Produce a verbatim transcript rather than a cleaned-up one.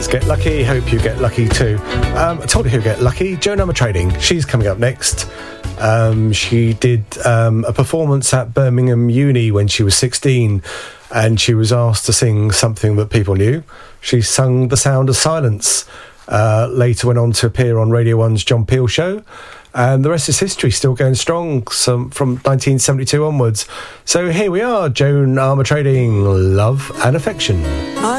Get lucky. Hope you get lucky too. Um, I told you who'd get lucky. Joan Armatrading. She's coming up next. Um, she did um, a performance at Birmingham Uni when she was sixteen, and she was asked to sing something that people knew. She sung The Sound of Silence. Uh, later went on to appear on Radio one's John Peel Show. And the rest is history, still going strong some, from nineteen seventy-two onwards. So here we are, Joan Armatrading, Love and Affection.